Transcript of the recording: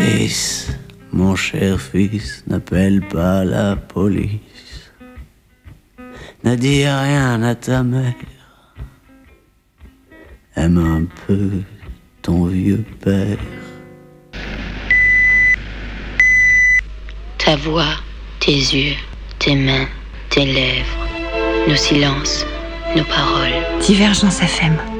Fils, mon cher fils, n'appelle pas la police. Ne dis rien à ta mère. Aime un peu ton vieux père. Ta voix, tes yeux, tes mains, tes lèvres, nos silences, nos paroles. Divergence FM.